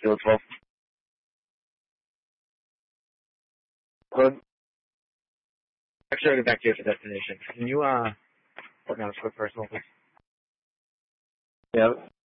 Kilo 12. Hello? Actually, I'll get back to you at the destination. Can you, work on a quick personal, please? Yeah.